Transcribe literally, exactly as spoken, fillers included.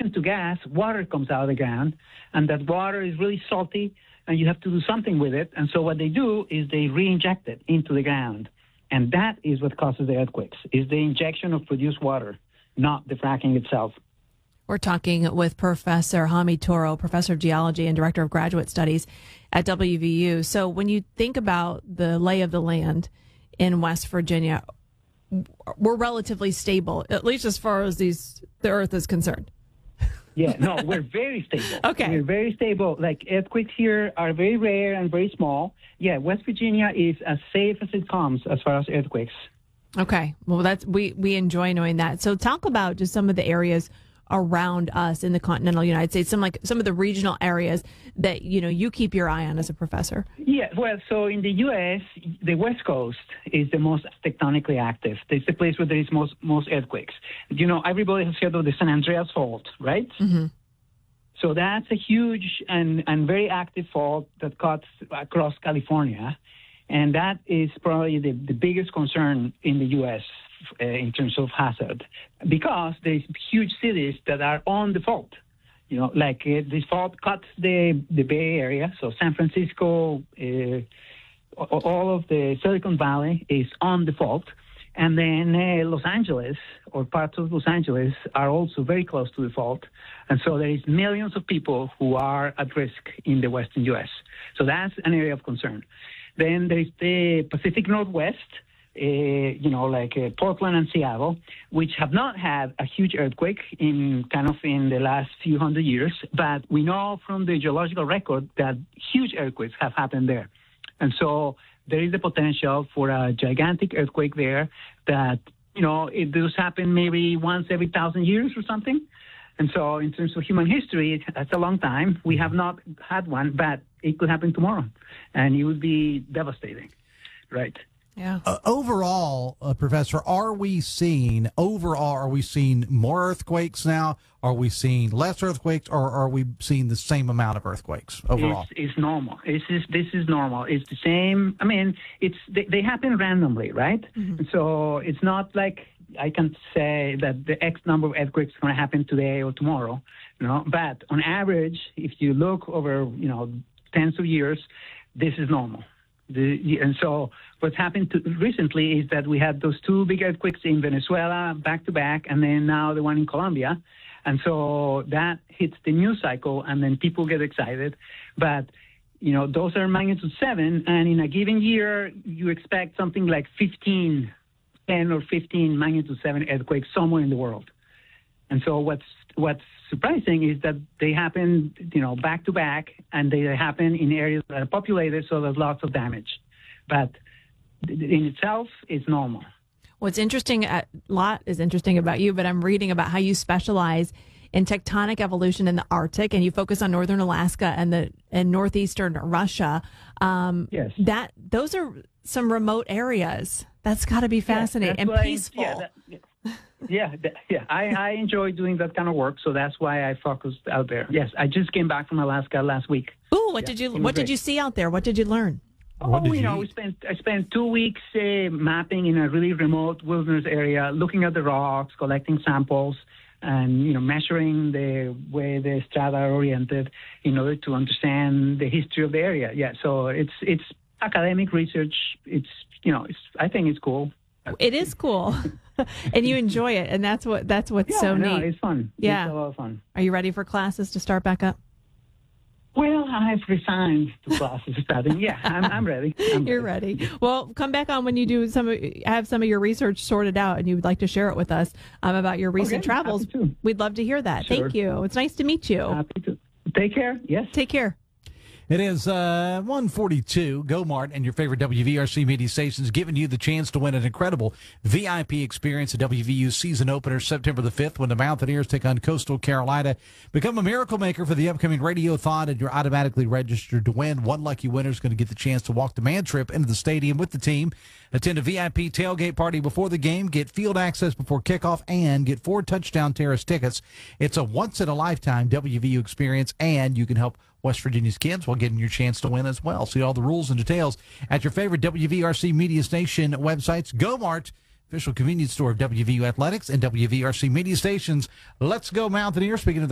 reaction to gas, water comes out of the ground, and that water is really salty, and you have to do something with it. And so what they do is they re-inject it into the ground. And that is what causes the earthquakes, is the injection of produced water, not the fracking itself. We're talking with Professor Hamid Touro, professor of geology and director of graduate studies at W V U. So when you think about the lay of the land in West Virginia, we're relatively stable, at least as far as these the Earth is concerned. Yeah, no, we're very stable. Okay. We're very stable. Like, earthquakes here are very rare and very small. Yeah, West Virginia is as safe as it comes as far as earthquakes. Okay. Well, that's we, we enjoy knowing that. So talk about just some of the areas around us in the continental United States, some like some of the regional areas that, you know, you keep your eye on as a professor. Yeah, well, so in the U S, the West Coast is the most tectonically active. It's the place where there is most most earthquakes. You know, everybody has heard of the San Andreas Fault, right? Mm-hmm. So that's a huge and, and very active fault that cuts across California. And that is probably the, the biggest concern in the U S uh, in terms of hazard, because there's huge cities that are on the fault. You know, like uh, this fault cuts the, the Bay Area, so San Francisco, uh, all of the Silicon Valley is on the fault. And then uh, Los Angeles, or parts of Los Angeles, are also very close to the fault. And so there is millions of people who are at risk in the western U S. So that's an area of concern. Then there is the Pacific Northwest, uh, you know, like uh, Portland and Seattle, which have not had a huge earthquake in kind of in the last few hundred years. But we know from the geological record that huge earthquakes have happened there. And so there is the potential for a gigantic earthquake there that, you know, it does happen maybe once every thousand years or something. And so in terms of human history, that's a long time. We have not had one, but it could happen tomorrow, and it would be devastating, right? Yeah. Uh, overall, uh, Professor, are we seeing, overall, are we seeing more earthquakes now? Are we seeing less earthquakes, or are we seeing the same amount of earthquakes overall? It's, it's normal. It's just, this is normal. It's the same. I mean, it's they, they happen randomly, right? Mm-hmm. So it's not like I can say that the X number of earthquakes is going to happen today or tomorrow, you know. But on average, if you look over, you know, tens of years, this is normal. The, and so what's happened to, recently is that we had those two big earthquakes in Venezuela back to back, and then now the one in Colombia. And so that hits the news cycle, and then people get excited. But, you know, those are magnitude seven, and in a given year, you expect something like fifteen, ten or fifteen magnitude seven earthquakes somewhere in the world. And so what's what's surprising is that they happen, you know, back to back, and they happen in areas that are populated, so there's lots of damage. But in itself, it's normal. What's interesting, a lot is interesting about you, but I'm reading about how you specialize in tectonic evolution in the Arctic, and you focus on northern Alaska and the and northeastern Russia. Um, yes, that those are some remote areas. That's got to be fascinating yes, and I, peaceful. Yeah, that, yeah. Yeah, that, yeah. I, I enjoy doing that kind of work, so that's why I focused out there. Yes, I just came back from Alaska last week. Ooh, what yeah, did you great. what did you see out there? What did you learn? Oh, you, you know, we spent I spent two weeks uh, mapping in a really remote wilderness area, looking at the rocks, collecting samples, and you know, measuring the way the strata are oriented in order to understand the history of the area. Yeah, so it's it's academic research. It's you know, it's I think it's cool. It is cool, and you enjoy it, and that's what that's what's yeah, so no, neat. It's fun. Yeah, it's a lot of fun. Are you ready for classes to start back up? Well, I've resigned to classes starting. Yeah, I'm, I'm ready. I'm You're ready. ready. Well, come back on when you do some, have some of your research sorted out, and you would like to share it with us um, about your recent okay, travels. We'd love to hear that. Sure. Thank you. It's nice to meet you. Happy to. Take care. Yes. Take care. It is uh, one forty-two. GoMart and your favorite W V R C media stations giving you the chance to win an incredible V I P experience at W V U's season opener September the fifth when the Mountaineers take on Coastal Carolina. Become a miracle maker for the upcoming Radiothon, and you're automatically registered to win. One lucky winner is going to get the chance to walk the man trip into the stadium with the team, attend a V I P tailgate party before the game, get field access before kickoff, and get four Touchdown Terrace tickets. It's a once-in-a-lifetime W V U experience, and you can help West Virginia's kids while getting your chance to win as well. See all the rules and details at your favorite W V R C media station websites. GoMart, official convenience store of W V U Athletics and W V R C media stations. Let's go Mountaineers. Speaking of the